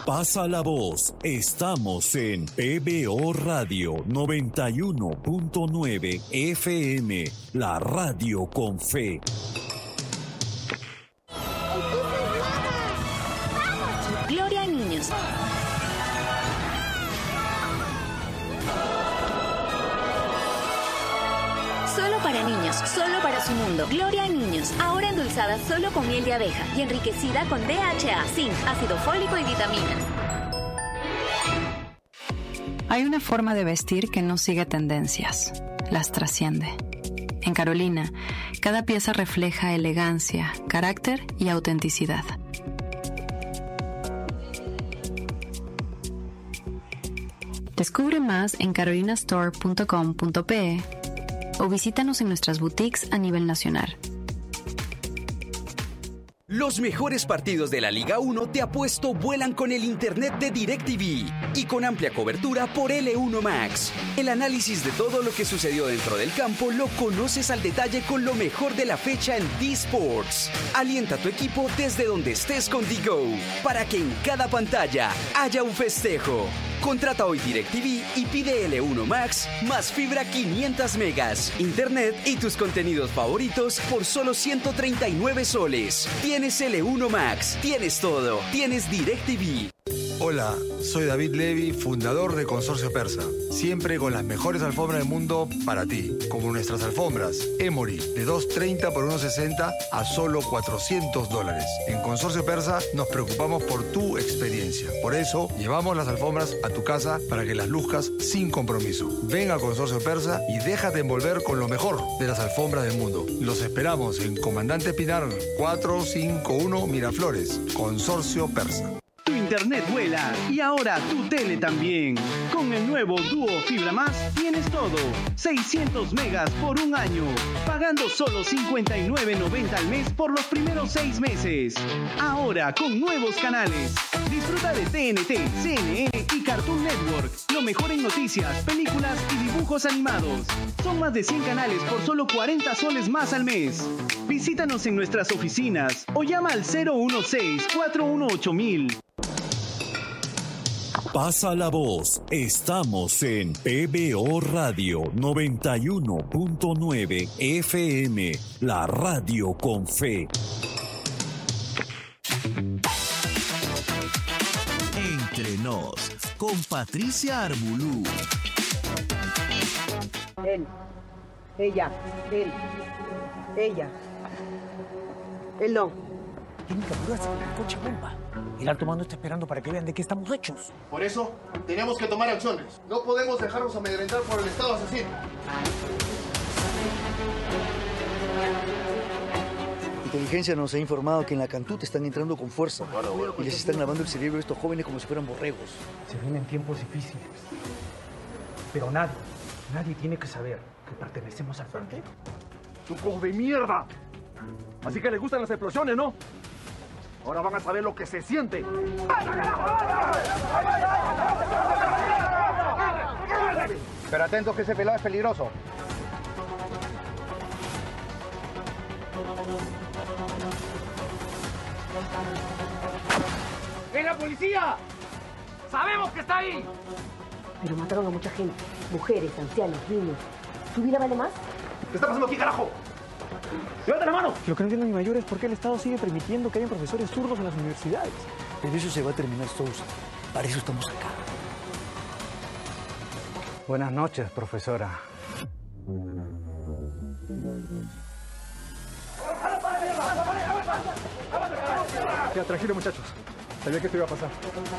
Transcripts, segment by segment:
Pasa la voz. Estamos en PBO Radio 91.9 FM, la radio con fe. Gloria a niños. Solo para niños, solo para su mundo. Gloria a niños, ahora endulzada solo con miel de abeja y enriquecida con DHA, zinc, ácido fólico y vitaminas. Hay una forma de vestir que no sigue tendencias, las trasciende. En Carolina, cada pieza refleja elegancia, carácter y autenticidad. Descubre más en carolinastore.com.pe o visítanos en nuestras boutiques a nivel nacional. Los mejores partidos de la Liga 1 de Apuesto vuelan con el internet de DirecTV y con amplia cobertura por L1 Max. El análisis de todo lo que sucedió dentro del campo lo conoces al detalle con lo mejor de la fecha en D-Sports. Alienta a tu equipo desde donde estés con DGO para que en cada pantalla haya un festejo. Contrata hoy DirecTV y pide L1 Max más fibra 500 megas, internet y tus contenidos favoritos por solo 139 soles. Tienes L1 Max, tienes todo, tienes DirecTV. Hola, soy David Levy, fundador de Consorcio Persa. Siempre con las mejores alfombras del mundo para ti, como nuestras alfombras Emory de 2.30 por 1.60 a solo $400. En Consorcio Persa nos preocupamos por tu experiencia. Por eso llevamos las alfombras a tu casa para que las luzcas sin compromiso. Ven a Consorcio Persa y déjate envolver con lo mejor de las alfombras del mundo. Los esperamos en Comandante Pinar 451 Miraflores. Consorcio Persa. Tu internet vuela y ahora tu tele también. Con el nuevo Duo Fibra Más tienes todo. 600 megas por un año. Pagando solo $59.90 al mes por los primeros 6 meses. Ahora con nuevos canales. Disfruta de TNT, CNN y Cartoon Network. Lo mejor en noticias, películas y dibujos animados. Son más de 100 canales por solo 40 soles más al mes. Visítanos en nuestras oficinas o llama al 016-418-1000. Pasa la voz. Estamos en PBO Radio 91.9 FM, la radio con fe. Entre nos, con Patricia Arbulú. Él, ella, él, ella. Él no. Tienen que apurarse con el coche bomba. El alto mando está esperando para que vean de qué estamos hechos. Por eso, tenemos que tomar acciones. No podemos dejarnos amedrentar por el Estado asesino. Inteligencia nos ha informado que en la Cantuta están entrando con fuerza y les están lavando el cerebro a estos jóvenes como si fueran borregos. Se vienen tiempos difíciles. Pero nadie tiene que saber que pertenecemos al partido. ¡Chucos de mierda! Así que les gustan las explosiones, ¿no? Ahora van a saber lo que se siente. Pero atentos que ese pelado es peligroso. ¡Es la policía! ¡Sabemos que está ahí! Pero mataron a mucha gente. Mujeres, ancianos, niños. ¿Tu vida vale más? ¿Qué está pasando aquí, carajo? ¡Levanta la mano! Lo que no entiendo mi mayor es por qué el Estado sigue permitiendo que haya profesores zurdos en las universidades. Pero eso se va a terminar, Sousa. Para eso estamos acá. Buenas noches, profesora. Ya, tranquilo, muchachos. Sabía que esto iba a pasar.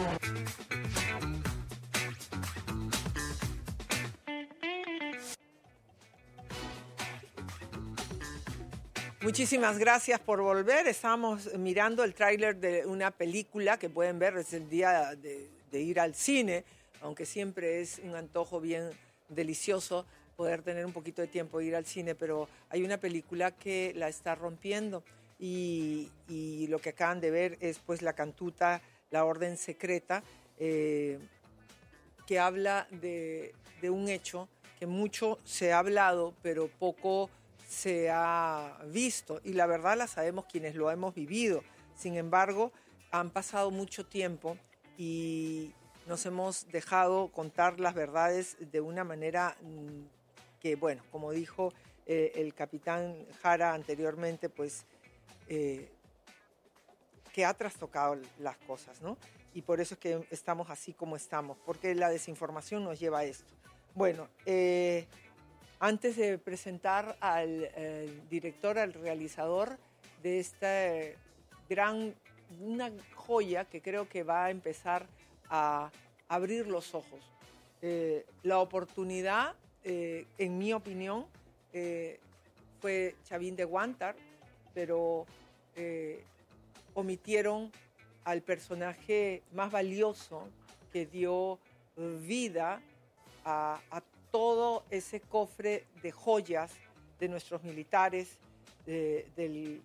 Muchísimas gracias por volver. Estábamos mirando el tráiler de una película que pueden ver, es el día de ir al cine, aunque siempre es un antojo bien delicioso poder tener un poquito de tiempo de ir al cine, pero hay una película que la está rompiendo y lo que acaban de ver es pues La Cantuta, la orden secreta, que habla de un hecho que mucho se ha hablado, pero poco se ha visto, y la verdad la sabemos quienes lo hemos vivido. Sin embargo, han pasado mucho tiempo y nos hemos dejado contar las verdades de una manera que, bueno, como dijo el capitán Jara anteriormente, pues que ha trastocado las cosas, ¿no? Y por eso es que estamos así como estamos, porque la desinformación nos lleva a esto. Bueno, antes de presentar al director, al realizador de esta una joya que creo que va a empezar a abrir los ojos. La oportunidad, en mi opinión, fue Chavín de Guantar, pero omitieron al personaje más valioso que dio vida a todo ese cofre de joyas de nuestros militares de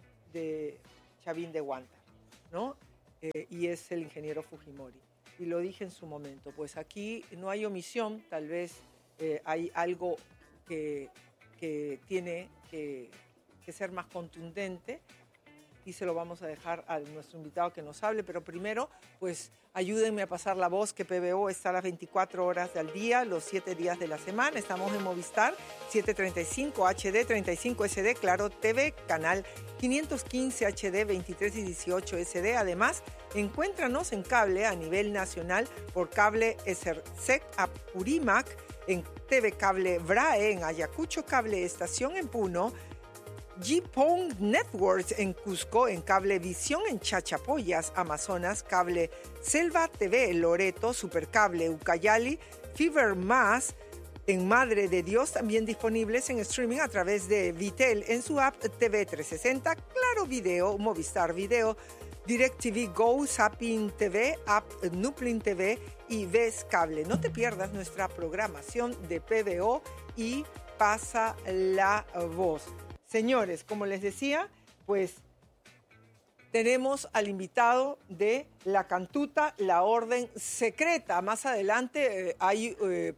Chavín de Guantar, ¿no? Y es el ingeniero Fujimori. Y lo dije en su momento, pues aquí no hay omisión, tal vez hay algo que tiene que ser más contundente, y se lo vamos a dejar a nuestro invitado que nos hable, pero primero, pues ayúdenme a pasar la voz, que PBO está a las 24 horas del día, los 7 días de la semana. Estamos en Movistar, 735 HD, 35 SD, Claro TV, canal 515 HD, 23 y 18 SD. Además, encuéntranos en cable a nivel nacional por Cable Esersec Apurímac, en TV Cable VRAE, en Ayacucho, Cable Estación en Puno, GPON Networks en Cusco, en Cablevisión en Chachapoyas, Amazonas, Cable Selva TV Loreto, Supercable Ucayali, Fever Más en Madre de Dios, también disponibles en streaming a través de Vitel en su app TV 360, Claro Video, Movistar Video, DirecTV Go, Zapping TV, app Nuplin TV y Ves Cable. No te pierdas nuestra programación de PBO y pasa la voz. Señores, como les decía, pues tenemos al invitado de La Cantuta, la Orden Secreta. Más adelante hay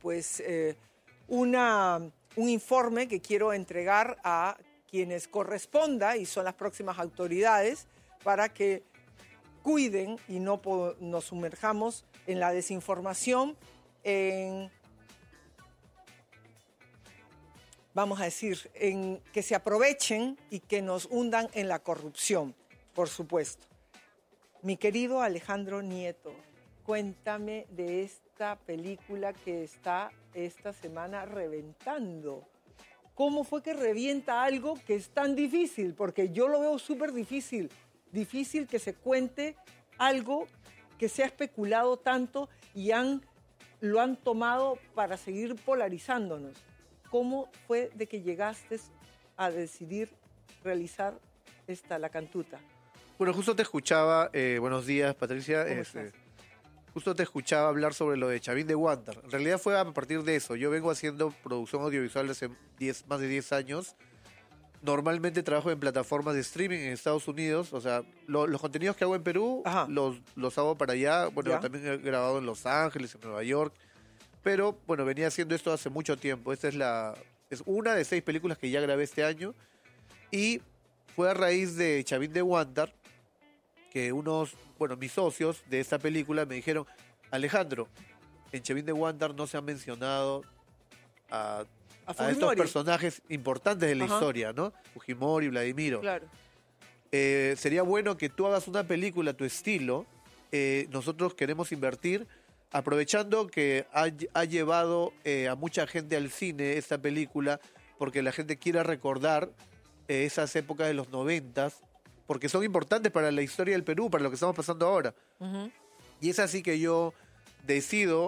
un informe que quiero entregar a quienes corresponda y son las próximas autoridades para que cuiden y no nos sumerjamos en la desinformación, vamos a decir, en que se aprovechen y que nos hundan en la corrupción, por supuesto. Mi querido Alejandro Nieto, cuéntame de esta película que está esta semana reventando. ¿Cómo fue que revienta algo que es tan difícil? Porque yo lo veo súper difícil. Difícil que se cuente algo que se ha especulado tanto y lo han tomado para seguir polarizándonos. ¿Cómo fue de que llegaste a decidir realizar La Cantuta? Bueno, justo te escuchaba, buenos días Patricia, ¿Cómo estás? Justo te escuchaba hablar sobre lo de Chavín de Guantar. En realidad fue a partir de eso. Yo vengo haciendo producción audiovisual desde más de 10 años. Normalmente trabajo en plataformas de streaming en Estados Unidos. O sea, los contenidos que hago en Perú los hago para allá. Bueno, ¿ya? También he grabado en Los Ángeles, en Nueva York. Pero, bueno, venía haciendo esto hace mucho tiempo. Esta es una de 6 películas que ya grabé este año. Y fue a raíz de Chavín de Guantar que mis socios de esta película me dijeron: Alejandro, en Chavín de Guantar no se han mencionado a estos personajes importantes de la historia, ¿no? Fujimori, Vladimiro. Claro. Sería bueno que tú hagas una película a tu estilo. Nosotros queremos invertir, aprovechando que ha llevado a mucha gente al cine esta película, porque la gente quiere recordar esas épocas de los 90s, porque son importantes para la historia del Perú, para lo que estamos pasando ahora. Uh-huh. Y es así que yo decido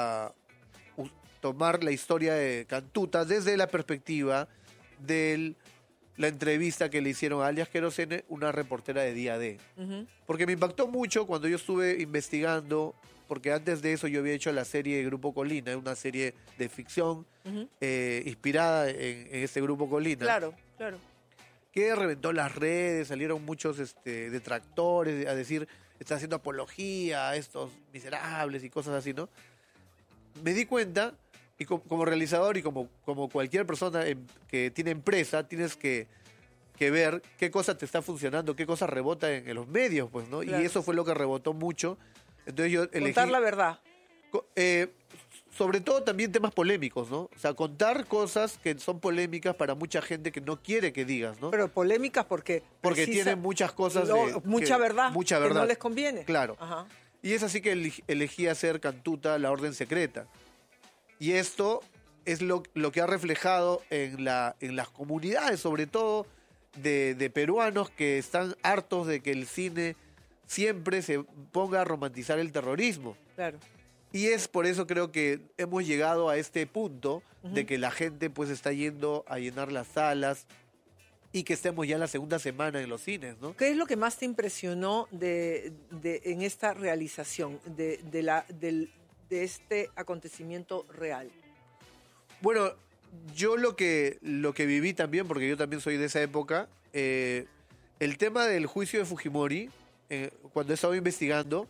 tomar la historia de Cantuta desde la perspectiva de la entrevista que le hicieron a Alias Querosene, una reportera de Día D. Uh-huh. Porque me impactó mucho cuando yo estuve investigando, porque antes de eso yo había hecho la serie Grupo Colina, una serie de ficción uh-huh. Inspirada en este Grupo Colina. Claro, claro. Que reventó las redes, salieron muchos detractores a decir: está haciendo apología a estos miserables y cosas así, ¿no? Me di cuenta, y como realizador y como cualquier persona que tiene empresa, tienes que ver qué cosa te está funcionando, qué cosa rebota en los medios, pues, ¿no? Claro. Y eso fue lo que rebotó mucho. Entonces yo elegí... Contar la verdad. Sobre todo también temas polémicos, ¿no? O sea, contar cosas que son polémicas para mucha gente que no quiere que digas, ¿no? Pero polémicas porque tienen muchas cosas... mucha verdad. Mucha verdad. Que no les conviene. Claro. Ajá. Y es así que elegí hacer Cantuta, la orden secreta. Y esto es lo que ha reflejado en las comunidades, sobre todo de peruanos que están hartos de que el cine siempre se ponga a romantizar el terrorismo. Claro. Y es por eso creo que hemos llegado a este punto de que la gente pues está yendo a llenar las salas y que estemos ya en la segunda semana en los cines, ¿no? ¿Qué es lo que más te impresionó en esta realización de este acontecimiento real? Bueno, yo lo que viví también, porque yo también soy de esa época, el tema del juicio de Fujimori, cuando he estado investigando,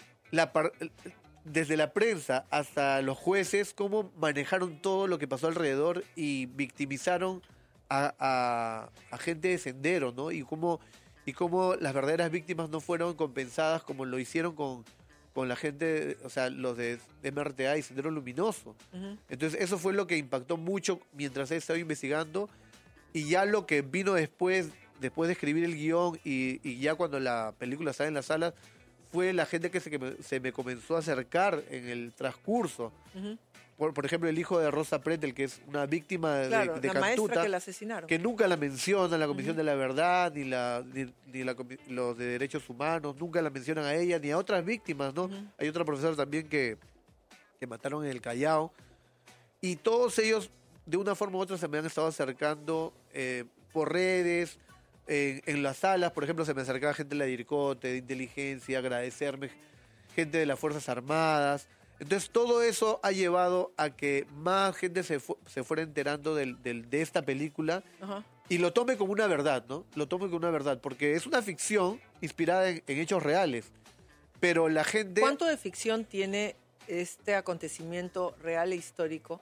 desde la prensa hasta los jueces, cómo manejaron todo lo que pasó alrededor y victimizaron a gente de Sendero, ¿no? Y cómo las verdaderas víctimas no fueron compensadas como lo hicieron con la gente, o sea, los de MRTA y Sendero Luminoso. Entonces eso fue lo que impactó mucho mientras he estado investigando, y ya lo que vino después de escribir el guión y ya cuando la película sale en las salas, fue la gente que se me comenzó a acercar en el transcurso. Por ejemplo, el hijo de Rosa Pretel, que es una víctima de la Cantuta, maestra que la asesinaron, que nunca la menciona la Comisión de la Verdad, ni los de Derechos Humanos, nunca la mencionan a ella, ni a otras víctimas, ¿no? Hay otra profesora también que mataron en el Callao. Y todos ellos, de una forma u otra, se me han estado acercando por redes, en las salas. Por ejemplo, se me acercaba gente de la DIRCOTE, de inteligencia, agradecerme, gente de las Fuerzas Armadas. Entonces todo eso ha llevado a que más gente se fuera enterando de esta película. Y lo tome como una verdad, ¿no? Lo tome como una verdad, porque es una ficción inspirada en hechos reales. Pero la gente... ¿Cuánto de ficción tiene este acontecimiento real e histórico?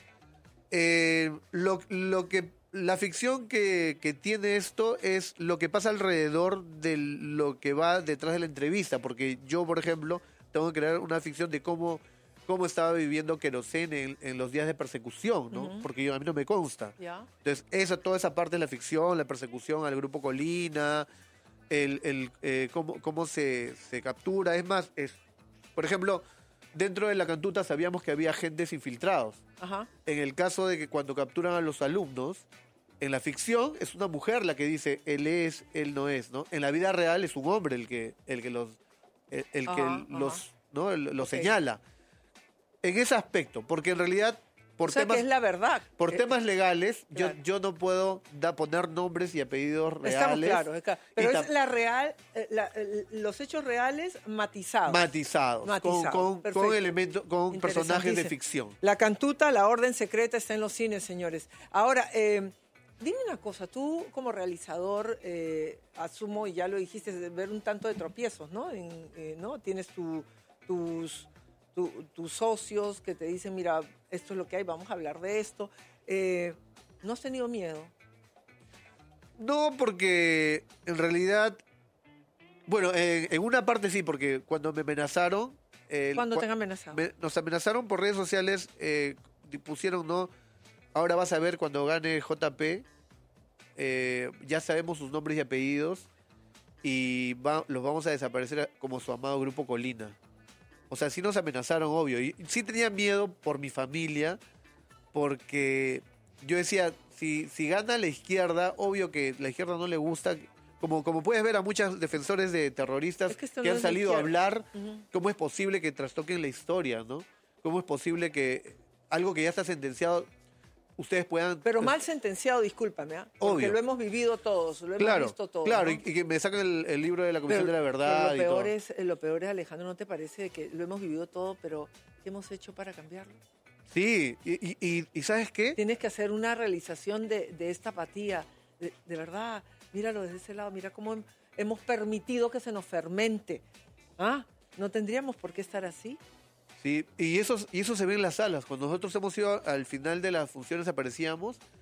La ficción que tiene esto es lo que pasa alrededor de lo que va detrás de la entrevista, porque yo, por ejemplo, tengo que crear una ficción de cómo estaba viviendo Querosén en los días de persecución, ¿no? Porque a mí no me consta. Entonces, toda esa parte de la ficción, la persecución al Grupo Colina, cómo se captura. Es más, por ejemplo, dentro de la Cantuta sabíamos que había agentes infiltrados. En el caso de que cuando capturan a los alumnos, en la ficción es una mujer la que dice él es, él no es, ¿no? En la vida real es un hombre el que los señala. En ese aspecto, porque en realidad que es la verdad. Por temas legales, claro, yo no puedo poner nombres y apellidos reales. Estamos claros. Pero es la real, los hechos reales matizados. Matizados. Con elementos, con personajes de ficción. La Cantuta, la orden secreta, está en los cines, señores. Ahora, dime una cosa, tú como realizador, asumo, y ya lo dijiste, ver un tanto de tropiezos, ¿no? ¿No? Tienes tus socios que te dicen, mira, esto es lo que hay, vamos a hablar de esto. ¿No has tenido miedo? No, porque en realidad, bueno, en una parte sí, porque cuando me amenazaron... ¿Cuándo te han amenazado? Nos amenazaron por redes sociales, pusieron, ¿no? Ahora vas a ver cuando gane JP, ya sabemos sus nombres y apellidos y los vamos a desaparecer como su amado Grupo Colina. O sea, sí nos amenazaron, obvio. Y sí tenía miedo por mi familia, porque yo decía, si gana la izquierda, obvio que la izquierda no le gusta. Como puedes ver a muchos defensores de terroristas que han salido a hablar, ¿cómo es posible que trastoquen la historia, no? ¿Cómo es posible que algo que ya está sentenciado, ustedes puedan... Pero mal sentenciado, discúlpame, ¿eh? Porque obvio, lo hemos vivido todos, lo hemos visto todos. Claro, ¿no? y que me sacan el libro de la Comisión de la Verdad. Pero lo peor es, Alejandro, ¿no te parece que lo hemos vivido todo, pero qué hemos hecho para cambiarlo? Sí, y ¿sabes qué? Tienes que hacer una realización de esta apatía, de verdad, míralo desde ese lado, mira cómo hemos permitido que se nos fermente. ¿Ah? ¿No tendríamos por qué estar así? Sí, y eso se ve en las salas. Cuando nosotros hemos ido al final de las funciones, aparecíamos,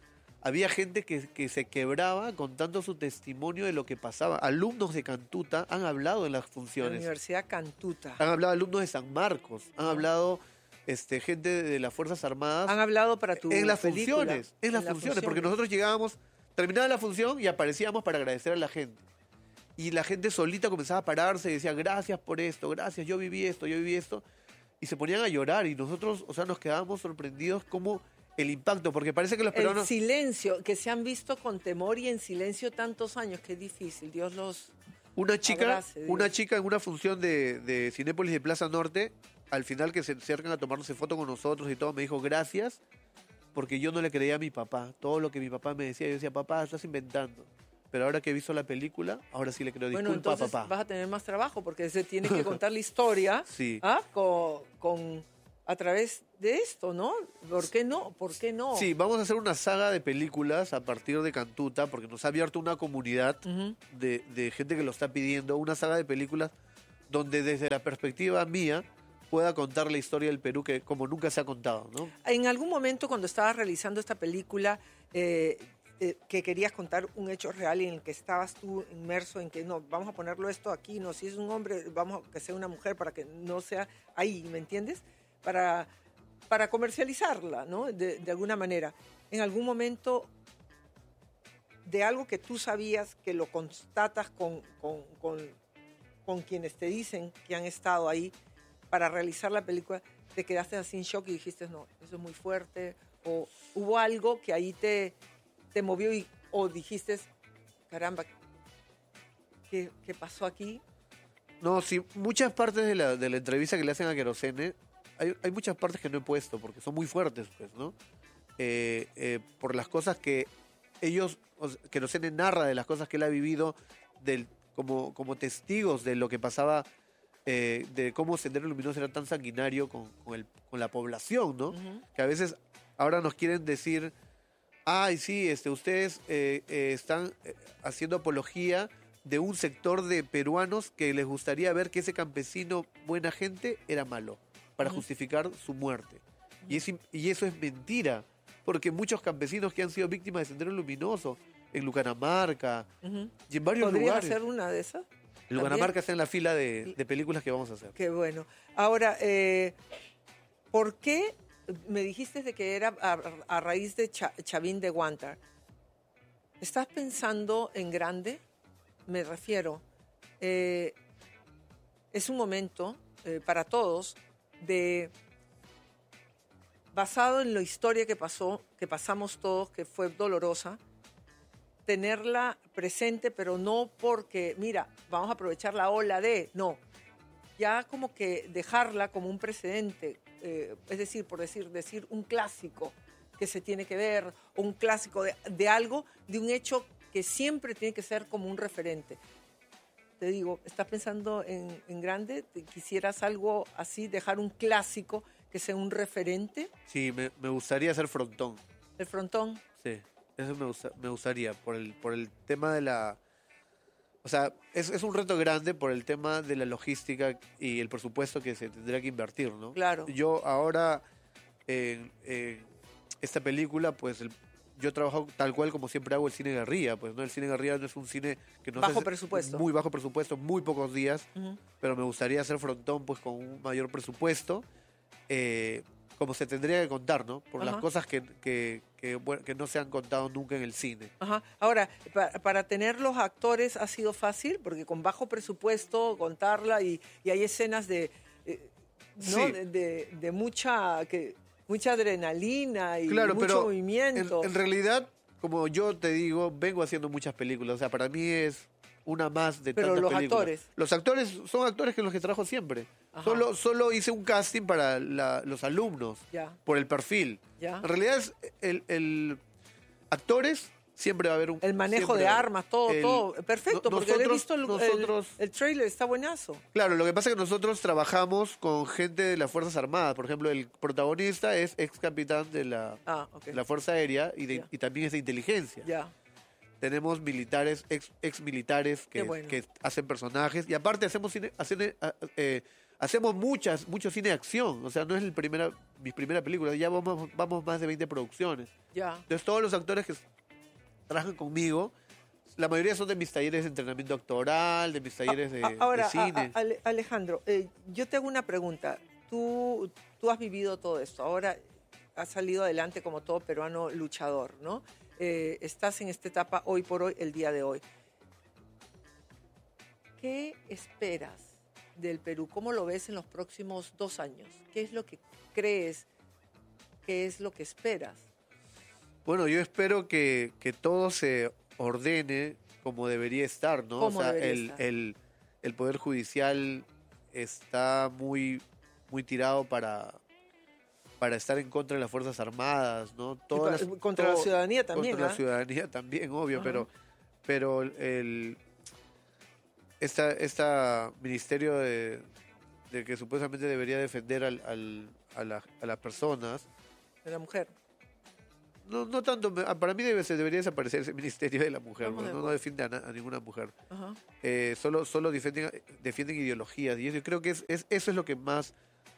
había gente que se quebraba contando su testimonio de lo que pasaba. Alumnos de Cantuta han hablado en las funciones. La Universidad Cantuta. Han hablado alumnos de San Marcos, han hablado gente de las Fuerzas Armadas. Han hablado para tu en las película. funciones, en las funciones, porque nosotros llegábamos, terminaba la función y aparecíamos para agradecer a la gente. Y la gente solita comenzaba a pararse y decía, gracias por esto, gracias, yo viví esto. Y se ponían a llorar y nosotros, nos quedábamos sorprendidos como el impacto, porque parece que los peruanos... El silencio, que se han visto con temor y en silencio tantos años, qué difícil, Dios los abrace, Dios. Una chica en una función de Cinépolis de Plaza Norte, al final que se acercan a tomarse foto con nosotros y todo, me dijo gracias, porque yo no le creía a mi papá. Todo lo que mi papá me decía, yo decía, papá, estás inventando. Pero ahora que he visto la película, ahora sí le creo, disculpa, entonces papá. Vas a tener más trabajo, porque se tiene que contar la historia sí. A través de esto, ¿no? ¿Por qué no? Sí, vamos a hacer una saga de películas a partir de Cantuta, porque nos ha abierto una comunidad de gente que lo está pidiendo, una saga de películas donde desde la perspectiva mía pueda contar la historia del Perú que como nunca se ha contado, ¿no? En algún momento cuando estabas realizando esta película, que querías contar un hecho real y en el que estabas tú inmerso en que no, vamos a ponerlo esto aquí, no, si es un hombre, vamos a que sea una mujer para que no sea ahí, ¿me entiendes? Para comercializarla, ¿no? De alguna manera. En algún momento de algo que tú sabías, que lo constatas con quienes te dicen que han estado ahí para realizar la película, te quedaste así en shock y dijiste, no, eso es muy fuerte, o hubo algo que ahí te movió o dijiste, caramba, ¿qué pasó aquí? No, sí, muchas partes de la entrevista que le hacen a Querosene, hay muchas partes que no he puesto porque son muy fuertes, pues, ¿no? Por las cosas que Querosene narra de las cosas que él ha vivido como testigos de lo que pasaba, de cómo Sendero Luminoso era tan sanguinario con la población, ¿no? Que a veces ahora nos quieren decir, ay, sí, ustedes están haciendo apología de un sector de peruanos que les gustaría ver que ese campesino buena gente era malo, para justificar su muerte. Y eso es mentira, porque muchos campesinos que han sido víctimas de Sendero Luminoso, en Lucanamarca, y en varios lugares. ¿Podrías hacer una de esas? Lucanamarca está en la fila de películas que vamos a hacer. Qué bueno. Ahora, ¿por qué me dijiste de que era a raíz de Chavín de Guantar? ¿Estás pensando en grande? Me refiero. Es un momento para todos basado en la historia que pasamos todos, que fue dolorosa, tenerla presente, pero no porque, mira, vamos a aprovechar la ola no, ya como que dejarla como un precedente, es decir, por decir un clásico que se tiene que ver, o un clásico de algo, de un hecho que siempre tiene que ser como un referente. Te digo, ¿estás pensando en grande? ¿Quisieras algo así, dejar un clásico que sea un referente? Sí, me gustaría hacer Frontón. ¿El Frontón? Sí, eso me gustaría, por el tema de la... O sea, es un reto grande por el tema de la logística y el presupuesto que se tendría que invertir, ¿no? Claro. Yo ahora, en esta película, pues... Yo he trabajado tal cual como siempre hago el cine guerrilla, pues, ¿no? El cine guerrilla no es un cine que no bajo presupuesto. Muy bajo presupuesto, muy pocos días, pero me gustaría hacer Frontón pues con un mayor presupuesto, como se tendría que contar, ¿no? Por las cosas que no se han contado nunca en el cine. Ajá. Ahora, para tener los actores ha sido fácil, porque con bajo presupuesto contarla y hay escenas de mucha adrenalina y mucho movimiento. En realidad, como yo te digo, vengo haciendo muchas películas. O sea, para mí es una más de tantas películas. Pero los actores son actores con los que trabajo siempre. Solo hice un casting para los alumnos, por el perfil. En realidad, el actores... Siempre va a haber el manejo de armas, todo. Perfecto, porque he visto el trailer, está buenazo. Claro, lo que pasa es que nosotros trabajamos con gente de las Fuerzas Armadas. Por ejemplo, el protagonista es ex capitán de la Fuerza Aérea y también es de inteligencia. Tenemos militares, ex militares que hacen personajes. Y aparte hacemos hacemos mucho cine de acción. O sea, no es mi primera película. Ya vamos más de 20 producciones. Ya. Entonces, todos los actores que trabajan conmigo, la mayoría son de mis talleres de entrenamiento actoral, de mis talleres de cine. Alejandro, yo te hago una pregunta. Tú has vivido todo esto. Ahora has salido adelante como todo peruano luchador, ¿no? Estás en esta etapa hoy por hoy, el día de hoy. ¿Qué esperas del Perú? ¿Cómo lo ves en los próximos 2 años? ¿Qué es lo que crees? ¿Qué es lo que esperas? Bueno, yo espero que todo se ordene como debería estar, ¿no? O sea, el Poder Judicial está muy tirado para estar en contra de las Fuerzas Armadas, ¿no? Contra la ciudadanía también. Contra la ciudadanía también, obvio, pero esta ministerio de que supuestamente debería defender a las personas. De la mujer. No tanto, para mí debería desaparecer ese ministerio de la mujer, no defiende a ninguna mujer. Solo defienden ideologías, y yo creo que eso es lo que más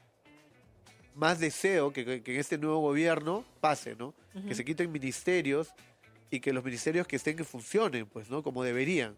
deseo que en este nuevo gobierno pase, ¿no? Que se quiten ministerios y que los ministerios que estén que funcionen, pues, ¿no? Como deberían.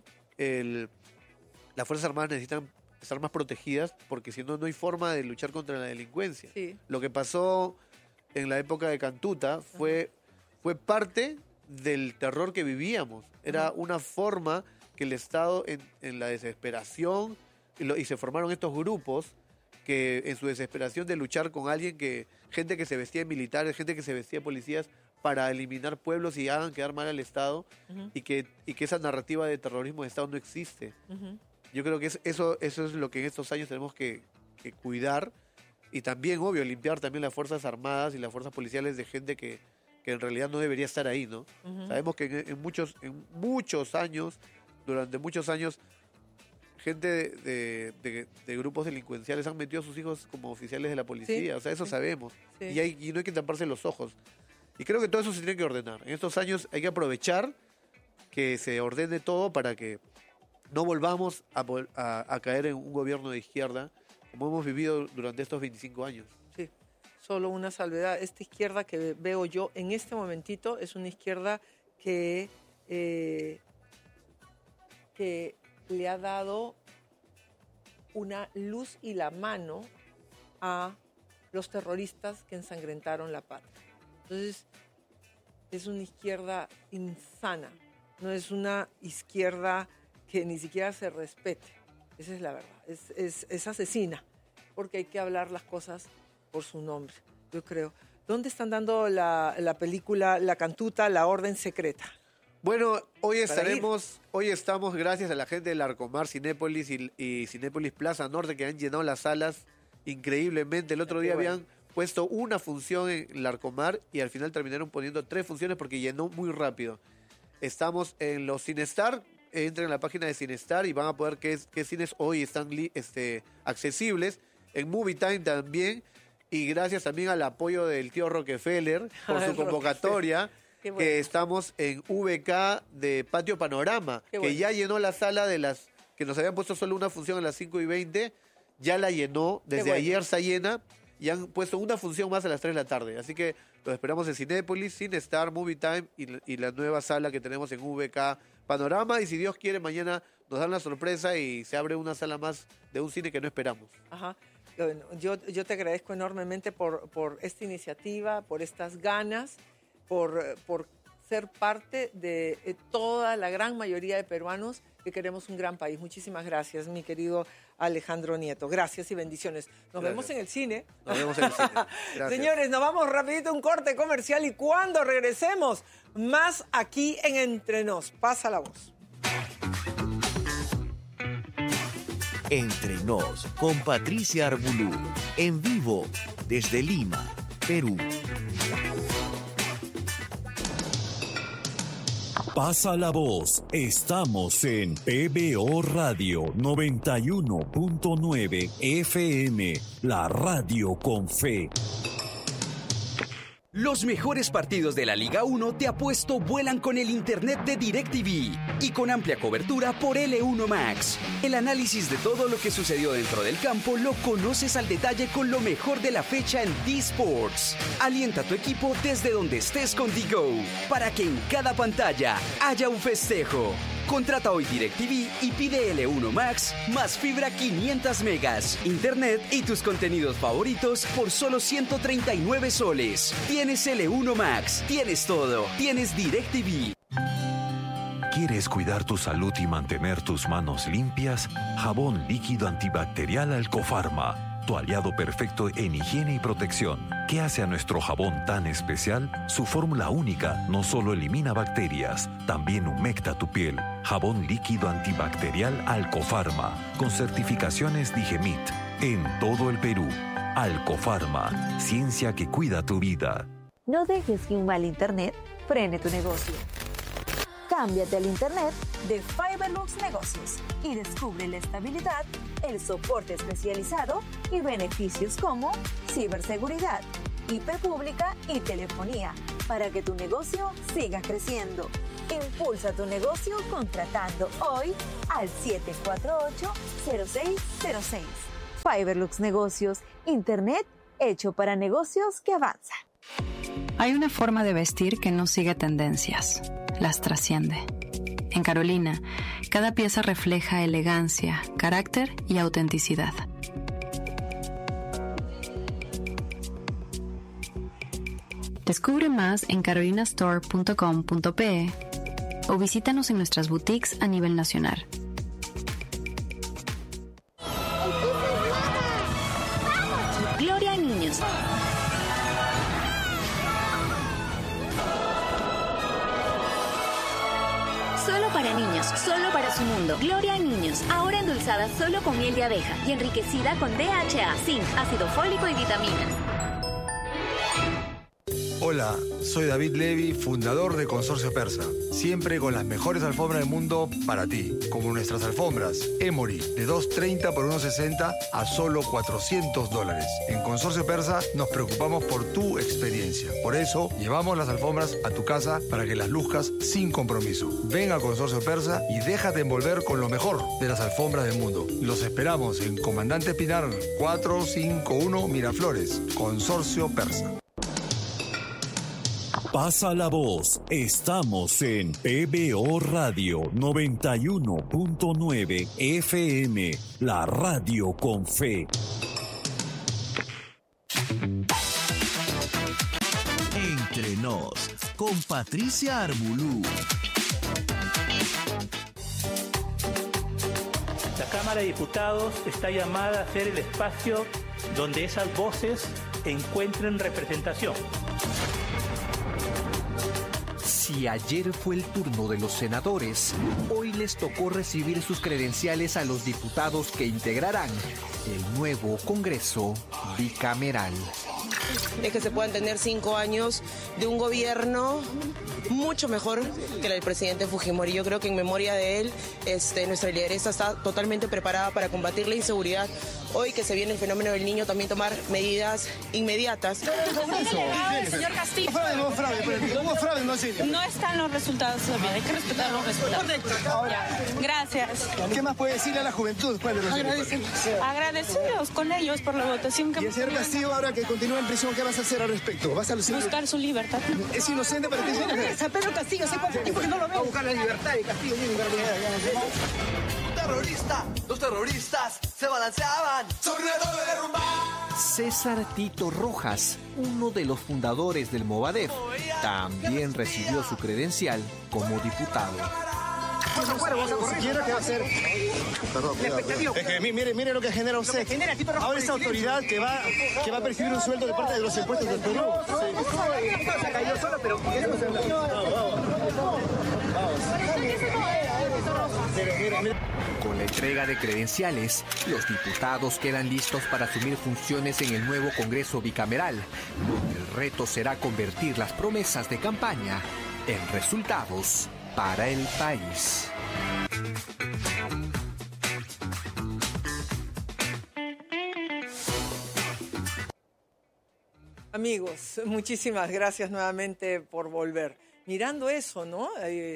Las Fuerzas Armadas necesitan estar más protegidas porque si no, no hay forma de luchar contra la delincuencia. Sí. Lo que pasó en la época de Cantuta fue parte del terror que vivíamos. Era una forma que el Estado, en la desesperación, y se formaron estos grupos que en su desesperación de luchar con gente que se vestía de militares, gente que se vestía de policías, para eliminar pueblos y hagan quedar mal al Estado, y que esa narrativa de terrorismo de Estado no existe. Yo creo que eso es lo que en estos años tenemos que cuidar, y también, obvio, limpiar también las Fuerzas Armadas y las Fuerzas Policiales de gente que en realidad no debería estar ahí, ¿no? Sabemos que en muchos años, durante muchos años, gente de grupos delincuenciales han metido a sus hijos como oficiales de la policía. O sea, eso sabemos. Sí. Y no hay que taparse los ojos. Y creo que todo eso se tiene que ordenar. En estos años hay que aprovechar que se ordene todo para que no volvamos a caer en un gobierno de izquierda como hemos vivido durante estos 25 años. Sí, solo una salvedad. Esta izquierda que veo yo en este momentito es una izquierda que le ha dado una luz y la mano a los terroristas que ensangrentaron la patria. Entonces, es una izquierda insana, no es una izquierda que ni siquiera se respete. Esa es la verdad, es asesina, porque hay que hablar las cosas por su nombre, yo creo. ¿Dónde están dando la película La Cantuta, La Orden Secreta? Bueno, hoy estamos gracias a la gente del Arcomar Cinépolis y Cinépolis Plaza Norte, que han llenado las salas increíblemente. El otro día habían puesto una función en Larcomar y al final terminaron poniendo 3 funciones porque llenó muy rápido. Estamos en los Cinestar, entren en la página de Cinestar y van a poder qué cines hoy están accesibles. En Movie Time también, y gracias también al apoyo del tío Rockefeller por su convocatoria, que estamos en VK de Patio Panorama, que ya llenó la sala de las que nos habían puesto solo una función a las 5:20, ya la llenó, desde ayer está llena, y han puesto una función más a las 3 de la tarde. Así que los esperamos en Cinépolis, Cinestar, Movie Time y la nueva sala que tenemos en VK Panorama. Y si Dios quiere, mañana nos dan la sorpresa y se abre una sala más de un cine que no esperamos. Ajá. Bueno, yo te agradezco enormemente por esta iniciativa, por estas ganas, por ser parte de toda la gran mayoría de peruanos que queremos un gran país. Muchísimas gracias, mi querido Alejandro Nieto. Gracias y bendiciones. Nos vemos en el cine. Nos vemos en el cine. Gracias. Señores, nos vamos rapidito a un corte comercial y cuando regresemos, más aquí en Entre Nos. Pasa la voz. Entre Nos, con Patricia Arbulú, en vivo desde Lima, Perú. Pasa la voz, estamos en PBO Radio 91.9 FM, la radio con fe. Los mejores partidos de la Liga 1 te apuesto vuelan con el internet de DirecTV y con amplia cobertura por L1 Max. El análisis de todo lo que sucedió dentro del campo lo conoces al detalle con lo mejor de la fecha en D-Sports. Alienta a tu equipo desde donde estés con D-Go para que en cada pantalla haya un festejo. Contrata hoy DirecTV y pide L1 Max más fibra 500 megas, internet y tus contenidos favoritos por solo 139 soles. Tienes L1 Max, tienes todo, tienes DirecTV. ¿Quieres cuidar tu salud y mantener tus manos limpias? Jabón líquido antibacterial Alcofarma, tu aliado perfecto en higiene y protección. ¿Qué hace a nuestro jabón tan especial? Su fórmula única no solo elimina bacterias, también humecta tu piel. Jabón líquido antibacterial Alcofarma, con certificaciones Digemit, en todo el Perú. Alcofarma, ciencia que cuida tu vida. No dejes que un mal internet frene tu negocio. Cámbiate al internet de Fiberlux Negocios y descubre la estabilidad, el soporte especializado y beneficios como ciberseguridad, IP pública y telefonía para que tu negocio siga creciendo. Impulsa tu negocio contratando hoy al 748-0606. Fiberlux Negocios, internet hecho para negocios que avanza. Hay una forma de vestir que no sigue tendencias, las trasciende. En Carolina, cada pieza refleja elegancia, carácter y autenticidad. Descubre más en carolinastore.com.pe o visítanos en nuestras boutiques a nivel nacional. Gloria a niños. Solo para niños, solo para su mundo. Gloria a niños, ahora endulzada solo con miel de abeja y enriquecida con DHA, zinc, ácido fólico y vitaminas. Hola, soy David Levy, fundador de Consorcio Persa. Siempre con las mejores alfombras del mundo para ti, como nuestras alfombras Emory de $2.30 por $1.60 a solo $400. En Consorcio Persa nos preocupamos por tu experiencia. Por eso llevamos las alfombras a tu casa para que las luzcas sin compromiso. Ven a Consorcio Persa y déjate envolver con lo mejor de las alfombras del mundo. Los esperamos en Comandante Pinar 451 Miraflores. Consorcio Persa. Pasa la voz. Estamos en PBO Radio 91.9 FM, la radio con fe. Entre nos, con Patricia Armbulú. La Cámara de Diputados está llamada a ser el espacio donde esas voces encuentren representación. Si ayer fue el turno de los senadores, hoy les tocó recibir sus credenciales a los diputados que integrarán el nuevo Congreso bicameral. Es que se puedan tener 5 años de un gobierno mucho mejor que el del presidente Fujimori. Yo creo que en memoria de él, nuestra lideresa está totalmente preparada para combatir la inseguridad. Hoy que se viene el fenómeno del niño, también tomar medidas inmediatas. Señor Castillo. Hubo fraude, no están los resultados todavía, hay que respetar los resultados. Gracias. ¿Qué más puede decirle a la juventud después de los agradecidos con ellos por la votación que... Y el señor Castillo, ahora que continúa en prisión, ¿qué vas a hacer al respecto? ¿Vas a buscar su libertad? ¿Es inocente para ti? San Pedro Castillo, ¿sé cuánto tiempo que no lo veo? A buscar la libertad de Castillo. Los terroristas se balanceaban sobre el derrumbar. César Tito Rojas, uno de los fundadores del Movadef, también recibió su credencial como diputado. ¿Qué va a hacer? Perdón, mire lo que genera usted. Ahora esa autoridad que va a percibir un sueldo de parte de los impuestos del Perú. Se cayó solo, pero... Con la entrega de credenciales, los diputados quedan listos para asumir funciones en el nuevo Congreso bicameral. El reto será convertir las promesas de campaña en resultados para el país. Amigos, muchísimas gracias nuevamente por volver. Mirando eso, ¿no?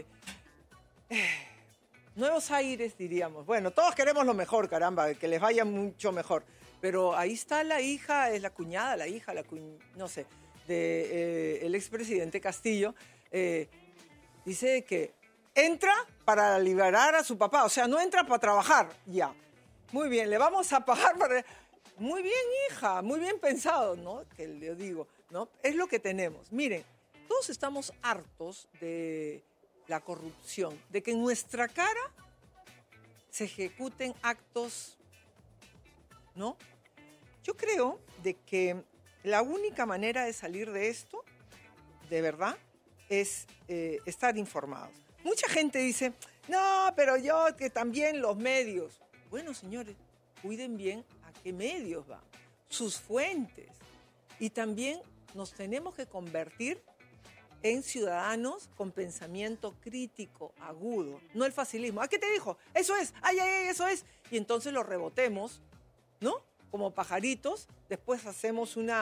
Nuevos aires, diríamos. Bueno, todos queremos lo mejor, caramba, que les vaya mucho mejor. Pero ahí está la hija, es la cuñada, no sé, del expresidente Castillo. Dice que entra para liberar a su papá, o sea, no entra para trabajar ya. Muy bien, le vamos a pagar para... Muy bien, hija, muy bien pensado, ¿no? Que le digo, ¿no? Es lo que tenemos. Miren, todos estamos hartos de la corrupción, de que en nuestra cara se ejecuten actos, ¿no? Yo creo de que la única manera de salir de esto, de verdad, es estar informados. Mucha gente dice, no, pero yo que también los medios. Bueno, señores, cuiden bien a qué medios van, sus fuentes. Y también nos tenemos que convertir en ciudadanos con pensamiento crítico, agudo, no el facilismo. ¿A qué te dijo? Eso es, ay, eso es. Y entonces lo rebotemos, ¿no? Como pajaritos, después hacemos un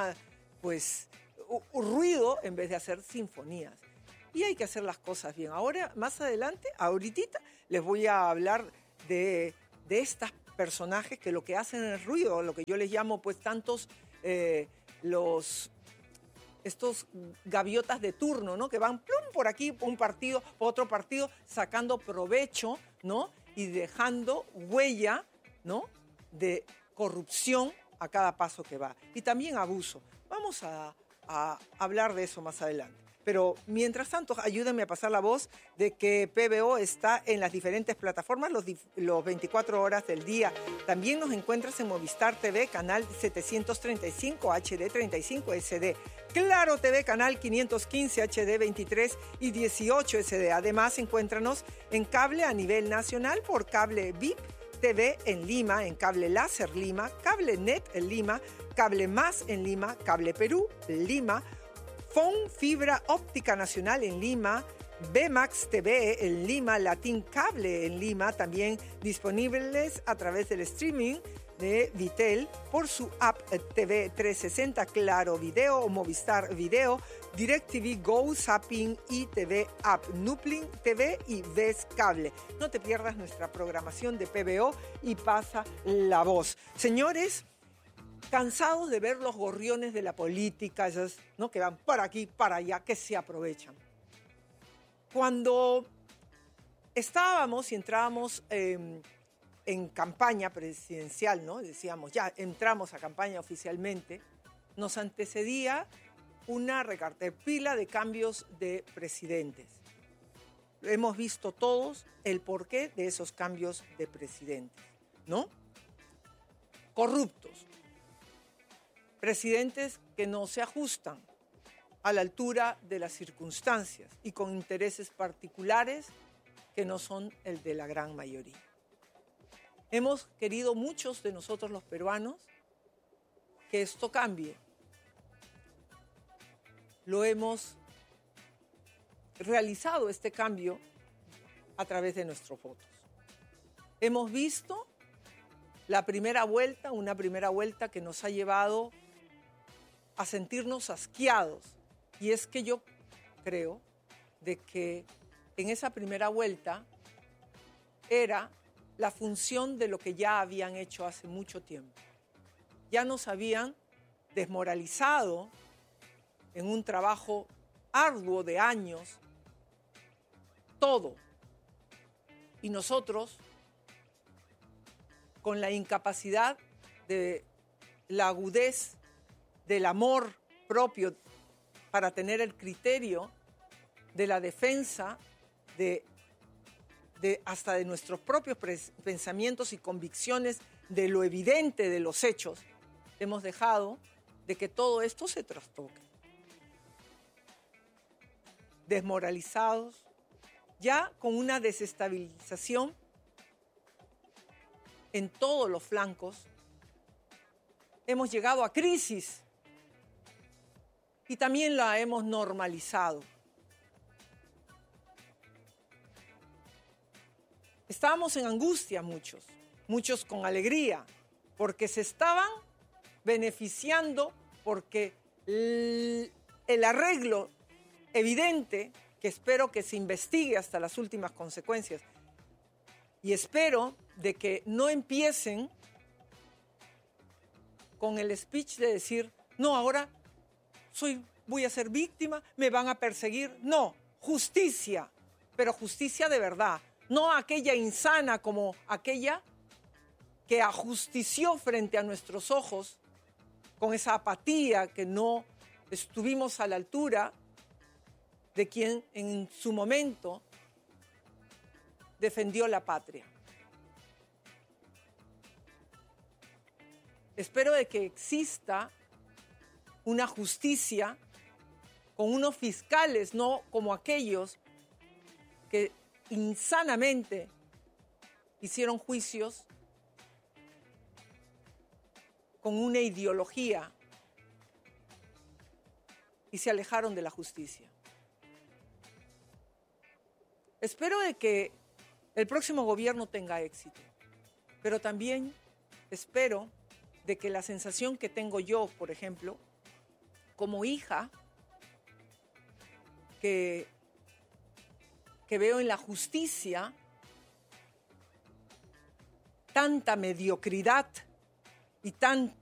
ruido en vez de hacer sinfonías. Y hay que hacer las cosas bien. Ahora, más adelante, ahorita, les voy a hablar de estas personajes que lo que hacen es ruido, lo que yo les llamo pues tantos estos gaviotas de turno, ¿no? Que van plum por aquí, por un partido, por otro partido, sacando provecho, ¿no? Y dejando huella, ¿no? De corrupción a cada paso que va. Y también abuso. Vamos a hablar de eso más adelante. Pero mientras tanto, ayúdenme a pasar la voz de que PBO está en las diferentes plataformas los 24 horas del día. También nos encuentras en Movistar TV, canal 735 HD 35 SD. Claro TV, canal 515 HD 23 y 18 SD. Además, encuéntranos en cable a nivel nacional por Cable VIP TV en Lima, en Cable Láser Lima, Cable Net en Lima, Cable Más en Lima, Cable Perú, Lima, FON Fibra Óptica Nacional en Lima, BMAX TV en Lima, Latin Cable en Lima, también disponibles a través del streaming de Vitel por su app TV 360, Claro Video o Movistar Video, DirecTV Go, Zapping y TV App, Nuplin TV y VES Cable. No te pierdas nuestra programación de PBO y pasa la voz. Señores, cansados de ver los gorriones de la política, esos, ¿no? Que van para aquí, para allá, que se aprovechan. Cuando estábamos y entrábamos en campaña presidencial, ¿no? Decíamos, ya entramos a campaña oficialmente, nos antecedía una recarterpila de cambios de presidentes. Hemos visto todos el porqué de esos cambios de presidentes, ¿no? Corruptos. Presidentes que no se ajustan a la altura de las circunstancias y con intereses particulares que no son el de la gran mayoría. Hemos querido muchos de nosotros los peruanos que esto cambie. Lo hemos realizado este cambio a través de nuestros votos. Hemos visto una primera vuelta que nos ha llevado a sentirnos asqueados. Y es que yo creo de que en esa primera vuelta era la función de lo que ya habían hecho hace mucho tiempo. Ya nos habían desmoralizado en un trabajo arduo de años, todo. Y nosotros, con la incapacidad de la agudez del amor propio para tener el criterio de la defensa hasta de nuestros propios pensamientos y convicciones, de lo evidente de los hechos, hemos dejado de que todo esto se trastoque. Desmoralizados, ya con una desestabilización en todos los flancos, hemos llegado a crisis y también la hemos normalizado. Estábamos en angustia muchos con alegría, porque se estaban beneficiando, porque el arreglo evidente, que espero que se investigue hasta las últimas consecuencias. Y espero de que no empiecen con el speech de decir, no, ahora voy a ser víctima, me van a perseguir. No, justicia, pero justicia de verdad. No aquella insana como aquella que ajustició frente a nuestros ojos con esa apatía que no estuvimos a la altura de quien en su momento defendió la patria. Espero de que exista una justicia con unos fiscales, no como aquellos que insanamente hicieron juicios con una ideología y se alejaron de la justicia. Espero de que el próximo gobierno tenga éxito, pero también espero de que la sensación que tengo yo, por ejemplo, como hija, que veo en la justicia tanta mediocridad y